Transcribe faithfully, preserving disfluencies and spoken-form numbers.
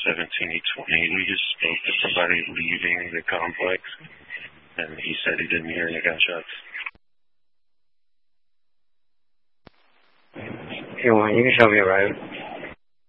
seventeen twenty. We just spoke to somebody leaving the complex, and he said he didn't hear any gunshots. Hey, Juan, you can show me a road.